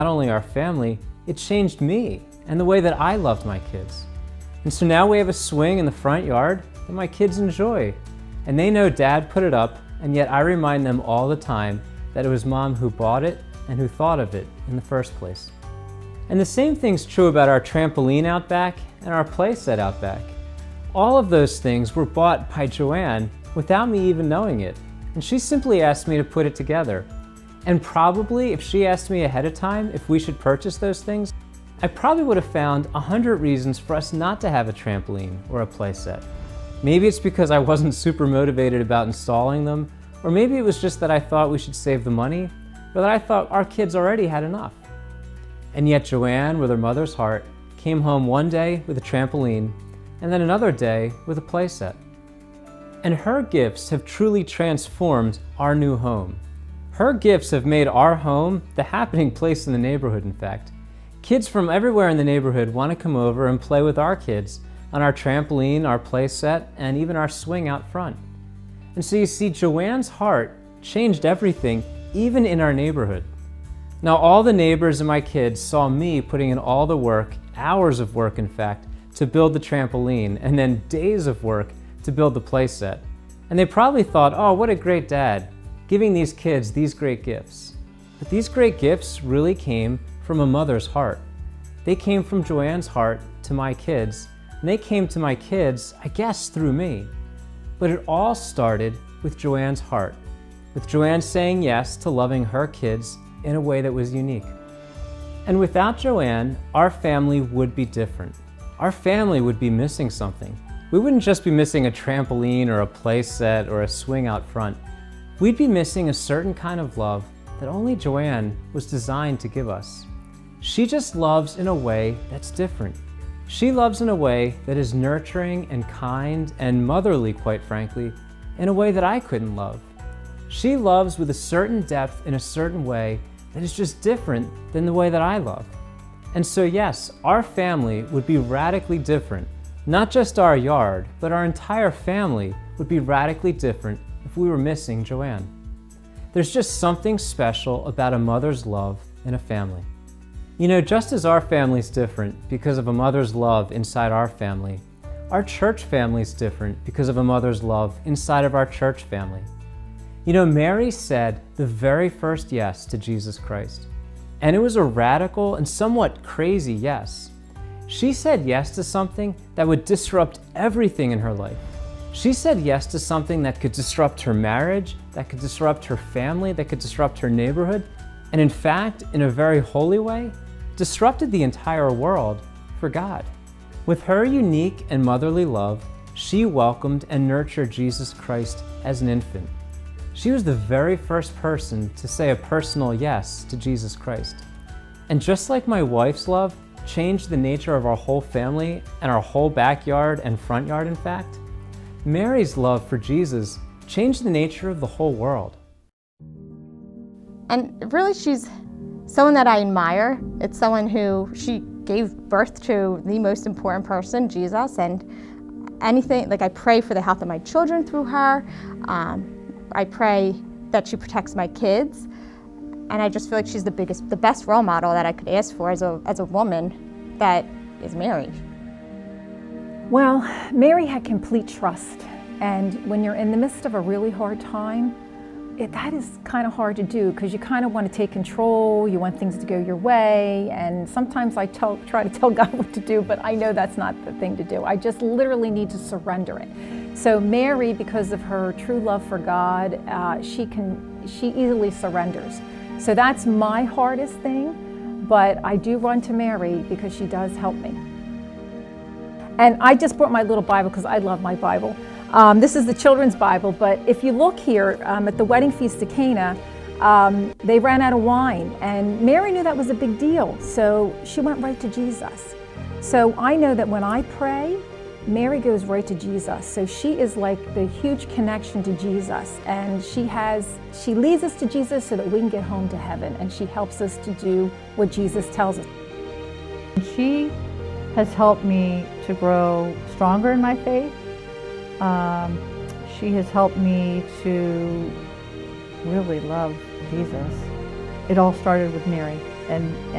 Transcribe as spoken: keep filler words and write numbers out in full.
Not only our family, it changed me and the way that I loved my kids. And so now we have a swing in the front yard that my kids enjoy. And they know Dad put it up, and yet I remind them all the time that it was Mom who bought it and who thought of it in the first place. And the same thing's true about our trampoline out back and our play set out back. All of those things were bought by Joanne without me even knowing it. And she simply asked me to put it together. And probably if she asked me ahead of time if we should purchase those things, I probably would have found a hundred reasons for us not to have a trampoline or a play set. Maybe it's because I wasn't super motivated about installing them, or maybe it was just that I thought we should save the money, or that I thought our kids already had enough. And yet Joanne, with her mother's heart, came home one day with a trampoline, and then another day with a play set. And her gifts have truly transformed our new home. Her gifts have made our home the happening place in the neighborhood, in fact. Kids from everywhere in the neighborhood want to come over and play with our kids on our trampoline, our play set, and even our swing out front. And so you see, Joanne's heart changed everything, even in our neighborhood. Now all the neighbors and my kids saw me putting in all the work, hours of work in fact, to build the trampoline, and then days of work to build the play set. And they probably thought, oh, what a great dad, giving these kids these great gifts. But these great gifts really came from a mother's heart. They came from Joanne's heart to my kids, and they came to my kids, I guess, through me. But it all started with Joanne's heart, with Joanne saying yes to loving her kids in a way that was unique. And without Joanne, our family would be different. Our family would be missing something. We wouldn't just be missing a trampoline or a play set or a swing out front. We'd be missing a certain kind of love that only Joanne was designed to give us. She just loves in a way that's different. She loves in a way that is nurturing and kind and motherly, quite frankly, in a way that I couldn't love. She loves with a certain depth in a certain way that is just different than the way that I love. And so yes, our family would be radically different. Not just our yard, but our entire family would be radically different if we were missing Joanne. There's just something special about a mother's love in a family. You know, just as our family's different because of a mother's love inside our family, our church family's different because of a mother's love inside of our church family. You know, Mary said the very first yes to Jesus Christ. And it was a radical and somewhat crazy yes. She said yes to something that would disrupt everything in her life. She said yes to something that could disrupt her marriage, that could disrupt her family, that could disrupt her neighborhood, and in fact, in a very holy way, disrupted the entire world for God. With her unique and motherly love, she welcomed and nurtured Jesus Christ as an infant. She was the very first person to say a personal yes to Jesus Christ. And just like my wife's love changed the nature of our whole family and our whole backyard and front yard, in fact, Mary's love for Jesus changed the nature of the whole world. And really, she's someone that I admire. It's someone who, she gave birth to the most important person, Jesus, and anything, like I pray for the health of my children through her. Um, I pray that she protects my kids. And I just feel like she's the biggest, the best role model that I could ask for as a, as a woman that is Mary. Well, Mary had complete trust. And when you're in the midst of a really hard time, it, that is kind of hard to do because you kind of want to take control, you want things to go your way, and sometimes I tell, try to tell God what to do, but I know that's not the thing to do. I just literally need to surrender it. So Mary, because of her true love for God, uh, she can, she easily surrenders. So that's my hardest thing, but I do run to Mary because she does help me. And I just brought my little Bible because I love my Bible. Um, this is the children's Bible, but if you look here um, at the wedding feast of Cana, um, they ran out of wine, and Mary knew that was a big deal, so she went right to Jesus. So I know that when I pray, Mary goes right to Jesus. So she is like the huge connection to Jesus, and she has, she leads us to Jesus so that we can get home to heaven, and she helps us to do what Jesus tells us. She has helped me to grow stronger in my faith. Um, she has helped me to really love Jesus. It all started with Mary, and,